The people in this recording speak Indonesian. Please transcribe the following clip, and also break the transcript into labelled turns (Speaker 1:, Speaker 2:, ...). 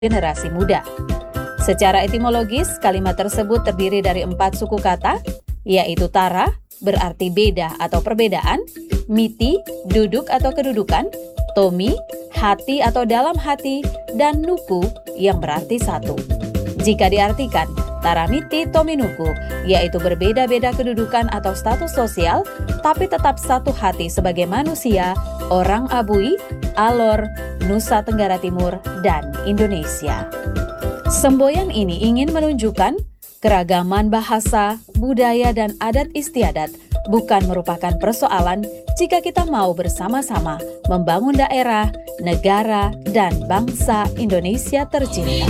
Speaker 1: generasi muda. Secara etimologis, kalimat tersebut terdiri dari 4 suku kata, yaitu tara, berarti beda atau perbedaan, miti, duduk atau kedudukan, tomi, hati atau dalam hati, dan nuku yang berarti satu. Jika diartikan, taramiti tominuku, yaitu berbeda-beda kedudukan atau status sosial, tapi tetap satu hati sebagai manusia, orang Abui, Alor, Nusa Tenggara Timur, dan Indonesia. Semboyan ini ingin menunjukkan keragaman bahasa, budaya, dan adat istiadat bukan merupakan persoalan jika kita mau bersama-sama membangun daerah, negara, dan bangsa Indonesia tercinta.